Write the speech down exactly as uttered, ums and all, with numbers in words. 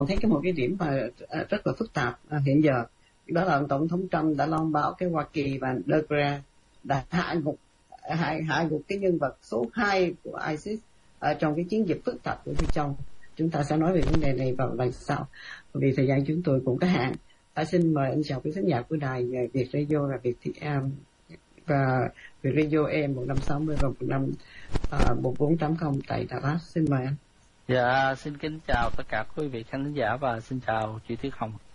thấy cái một cái điểm mà rất là phức tạp hiện giờ, đó là tổng thống Trump đã loan báo cái Hoa Kỳ và Dogra đã hạ gục hạ, hạ gục cái nhân vật số hai của ISIS ở trong cái chiến dịch phức tạp của Phi Châu. Chúng ta sẽ nói về vấn đề này vào lần sau, vì thời gian chúng tôi cũng có hạn. Ta xin mời anh chào quý khán giả của đài Việt Radio và Việt um, và Việt Radio em một năm sáu mươi và một năm một bốn chấm không tại Dallas. Xin mời anh. Dạ, xin kính chào tất cả quý vị khán giả và xin chào chị Tuyết Hồng.